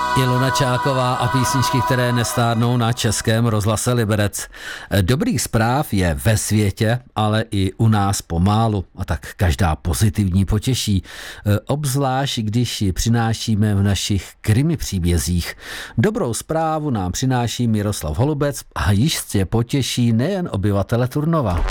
Ilona Čáková a písničky, které nestárnou na Českém rozhlase Liberec. Dobrých zpráv je ve světě, ale i u nás pomálu. A tak každá pozitivní potěší. Obzvlášť, když ji přinášíme v našich krimi příbězích. Dobrou zprávu nám přináší Miroslav Holubec a jistě potěší nejen obyvatele Turnova.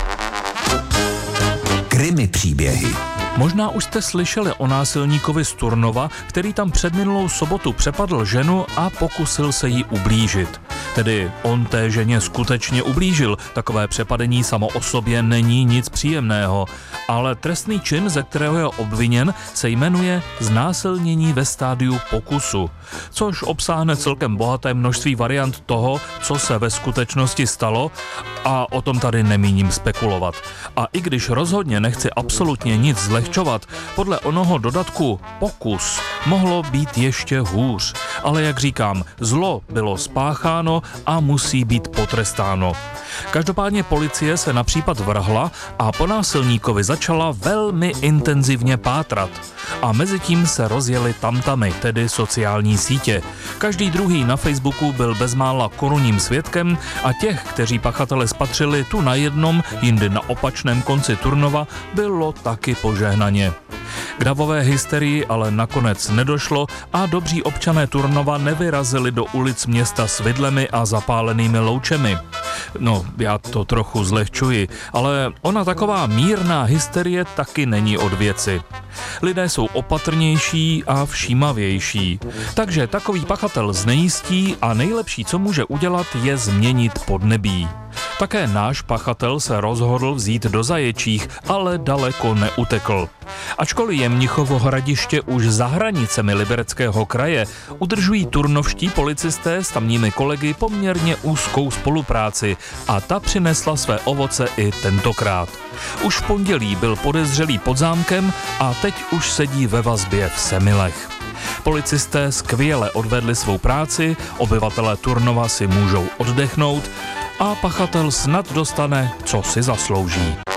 Krimi příběhy. Možná už jste slyšeli o násilníkovi z Turnova, který tam předminulou sobotu přepadl ženu a pokusil se jí ublížit. Tedy on té ženě skutečně ublížil. Takové přepadení samo o sobě není nic příjemného. Ale trestný čin, ze kterého je obviněn, se jmenuje znásilnění ve stádiu pokusu. Což obsáhne celkem bohaté množství variant toho, co se ve skutečnosti stalo, a o tom tady nemíním spekulovat. A i když rozhodně nechci absolutně nic zlehčovat, podle onoho dodatku pokus mohlo být ještě hůř. Ale jak říkám, zlo bylo spácháno a musí být potrestáno. Každopádně policie se na případ vrhla a po násilníkovi začala velmi intenzivně pátrat. A mezitím se rozjeli tamtamy, tedy sociální sítě. Každý druhý na Facebooku byl bezmála korunním svědkem a těch, kteří pachatele spatřili tu na jednom, jindy na opačném konci Turnova, bylo taky požehnaně. K davové hysterii ale nakonec nedošlo a dobří občané Turnova nevyrazili do ulic města s vidlemi a zapálenými loučemi. No, já to trochu zlehčuji, ale ona taková mírná hysterie taky není od věci. Lidé jsou opatrnější a všímavější. Takže takový pachatel znejistí a nejlepší, co může udělat, je změnit podnebí. Také náš pachatel se rozhodl vzít do zaječích, ale daleko neutekl. Ačkoliv je Mnichovo Hradiště už za hranicemi Libereckého kraje, udržují turnovští policisté s tamními kolegy poměrně úzkou spolupráci a ta přinesla své ovoce i tentokrát. Už v pondělí byl podezřelý pod zámkem a teď už sedí ve vazbě v Semilech. Policisté skvěle odvedli svou práci, obyvatelé Turnova si můžou oddechnout a pachatel snad dostane, co si zaslouží.